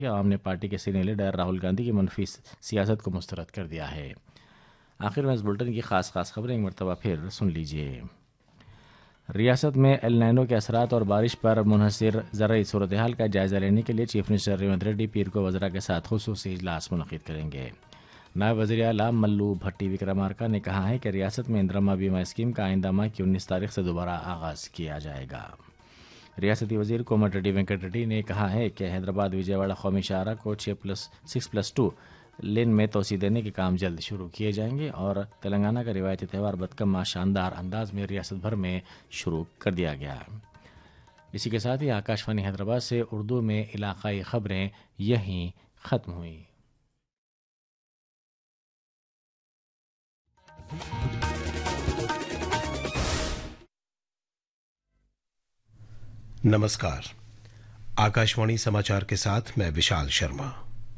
कि आवाम ने पार्टी के सीनियर लीडर राहुल गांधी की मनफी सियासत को मुस्तरद कर दिया है। आखिर में इस बुलेटिन की खास खबरें एक मरतबा फिर सुन लीजिए। रियासत में एल नाइनो के असरात और बारिश पर मुनहसर ज़रूरी सूरत हाल का जायज़ा लेने के लिए चीफ मिनिस्टर रेवंत रेड्डी पीर को वज़रा के साथ खुसूसी इजलास मुनक़िद करेंगे। नायब वज़ीर आला मल्लू भट्टी विक्रमार्का ने कहा है कि रियासत में इंदिरा बीमा स्कीम का आइंदा माह की 19 तारीख से दोबारा आगाज़ किया जाएगा। रियासती वज़ीर कोमट रेड्डी वेंकट रेड्डी ने कहा है कि हैदराबाद विजयवाड़ा कौमी शाहरा को 6+2 लेन में तोसी देने के काम जल्द शुरू किए जाएंगे और तेलंगाना का रिवायती त्यौहार बदकम्मा शानदार अंदाज में रियासत भर में शुरू कर दिया गया। इसी के साथ ही आकाशवाणी हैदराबाद से उर्दू में इलाकाई खबरें यहीं ख़त्म हुई। नमस्कार, आकाशवाणी समाचार के साथ मैं विशाल शर्मा।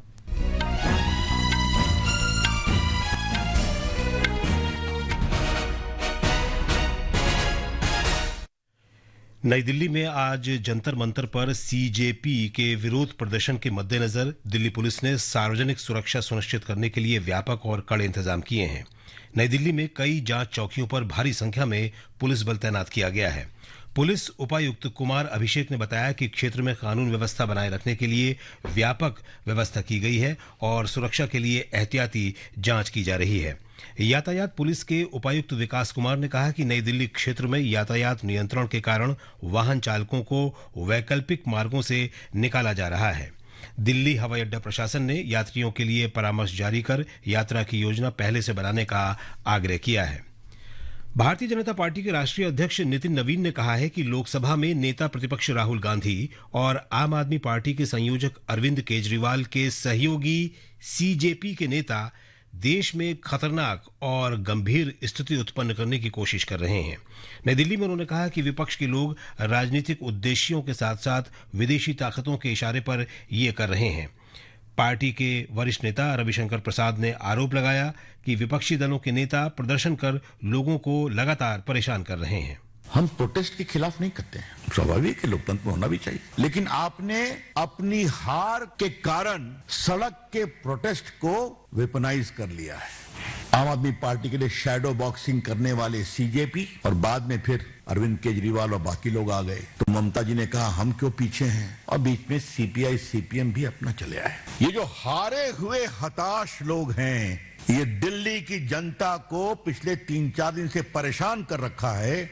नई दिल्ली में आज जंतर मंतर पर सीजेपी के विरोध प्रदर्शन के मद्देनजर दिल्ली पुलिस ने सार्वजनिक सुरक्षा सुनिश्चित करने के लिए व्यापक और कड़े इंतजाम किए हैं। नई दिल्ली में कई जांच चौकियों पर भारी संख्या में पुलिस बल तैनात किया गया है। पुलिस उपायुक्त कुमार अभिषेक ने बताया कि क्षेत्र में कानून व्यवस्था बनाए रखने के लिए व्यापक व्यवस्था की गई है और सुरक्षा के लिए एहतियाती जांच की जा रही है। यातायात पुलिस के उपायुक्त विकास कुमार ने कहा कि नई दिल्ली क्षेत्र में यातायात नियंत्रण के कारण वाहन चालकों को वैकल्पिक मार्गों से निकाला जा रहा है। दिल्ली हवाई अड्डा प्रशासन ने यात्रियों के लिए परामर्श जारी कर यात्रा की योजना पहले से बनाने का आग्रह किया है। भारतीय जनता पार्टी के राष्ट्रीय अध्यक्ष नितिन नवीन ने कहा है कि लोकसभा में नेता प्रतिपक्ष राहुल गांधी और आम आदमी पार्टी के संयोजक अरविंद केजरीवाल के सहयोगी सीजेपी के नेता देश में खतरनाक और गंभीर स्थिति उत्पन्न करने की कोशिश कर रहे हैं। नई दिल्ली में उन्होंने कहा कि विपक्ष के लोग राजनीतिक उद्देश्यों के साथ साथ विदेशी ताकतों के इशारे पर ये कर रहे हैं। पार्टी के वरिष्ठ नेता रविशंकर प्रसाद ने आरोप लगाया कि विपक्षी दलों के नेता प्रदर्शन कर लोगों को लगातार परेशान कर रहे हैं। हम प्रोटेस्ट के खिलाफ नहीं करते हैं, स्वाभाविक है, लोकतंत्र में होना भी चाहिए, लेकिन आपने अपनी हार के कारण सड़क के प्रोटेस्ट को वेपनाइज कर लिया है। आम आदमी पार्टी के लिए शैडो बॉक्सिंग करने वाले सीजेपी और बाद में फिर अरविंद केजरीवाल और बाकी लोग आ गए तो ममता जी ने कहा हम क्यों पीछे हैं और बीच में सीपीआई सीपीएम भी अपना चले आए। ये जो हारे हुए हताश लोग हैं, ये दिल्ली की जनता को पिछले 3-4 दिन से परेशान कर रखा है।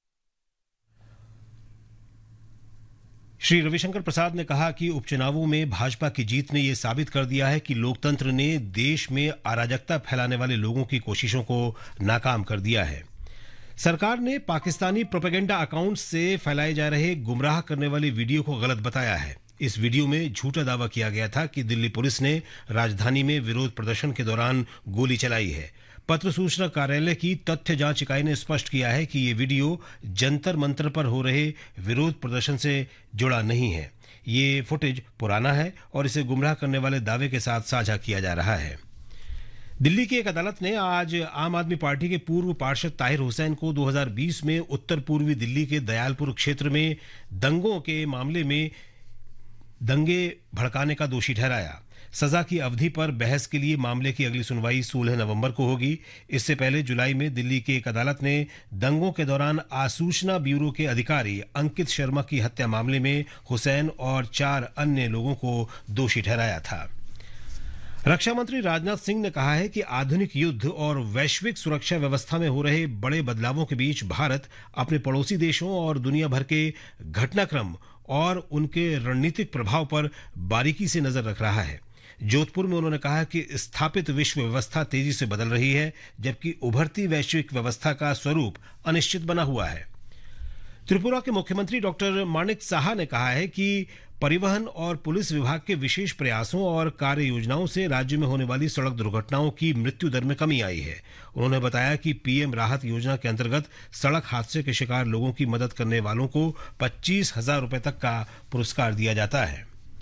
श्री रविशंकर प्रसाद ने कहा कि उपचुनावों में भाजपा की जीत ने यह साबित कर दिया है कि लोकतंत्र ने देश में अराजकता फैलाने वाले लोगों की कोशिशों को नाकाम कर दिया है। सरकार ने पाकिस्तानी प्रोपेगेंडा अकाउंट से फैलाए जा रहे गुमराह करने वाले वीडियो को गलत बताया है। इस वीडियो में झूठा दावा किया गया था कि दिल्ली पुलिस ने राजधानी में विरोध प्रदर्शन के दौरान गोली चलाई है। पत्र सूचना कार्यालय की तथ्य जांच इकाई ने स्पष्ट किया है कि ये वीडियो जंतर मंतर पर हो रहे विरोध प्रदर्शन से जुड़ा नहीं है। ये फुटेज पुराना है और इसे गुमराह करने वाले दावे के साथ साझा किया जा रहा है। दिल्ली की एक अदालत ने आज आम आदमी पार्टी के पूर्व पार्षद ताहिर हुसैन को 2020 में उत्तर पूर्वी दिल्ली के दयालपुर क्षेत्र में दंगों के मामले में दंगे भड़काने का दोषी ठहराया। सजा की अवधि पर बहस के लिए मामले की अगली सुनवाई 16 नवंबर को होगी। इससे पहले जुलाई में दिल्ली की एक अदालत ने दंगों के दौरान आसूचना ब्यूरो के अधिकारी अंकित शर्मा की हत्या मामले में हुसैन और 4 अन्य लोगों को दोषी ठहराया था। रक्षा मंत्री राजनाथ सिंह ने कहा है कि आधुनिक युद्ध और वैश्विक सुरक्षा व्यवस्था में हो रहे बड़े बदलावों के बीच भारत अपने पड़ोसी देशों और दुनिया भर के घटनाक्रम और उनके रणनीतिक प्रभाव पर बारीकी से नजर रख रहा है। जोधपुर में उन्होंने कहा कि स्थापित विश्व व्यवस्था तेजी से बदल रही है, जबकि उभरती वैश्विक व्यवस्था का स्वरूप अनिश्चित बना हुआ है। त्रिपुरा के मुख्यमंत्री डॉक्टर माणिक साहा ने कहा है कि परिवहन और पुलिस विभाग के विशेष प्रयासों और कार्य योजनाओं से राज्य में होने वाली सड़क दुर्घटनाओं की मृत्यु दर में कमी आई है। उन्होंने बताया कि पीएम राहत योजना के अंतर्गत सड़क हादसे के शिकार लोगों की मदद करने वालों को 25,000 रुपए तक का पुरस्कार दिया जाता है।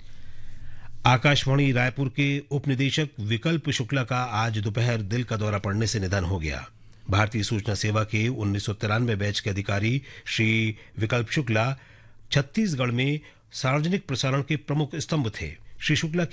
आकाशवाणी रायपुर के उप निदेशक विकल्प शुक्ला का आज दोपहर दिल का दौरा पड़ने से निधन हो गया। भारतीय सूचना सेवा के 1993 बैच के अधिकारी श्री विकल्प शुक्ला छत्तीसगढ़ में सार्वजनिक प्रसारण के प्रमुख स्तंभ थे। श्री शुक्ला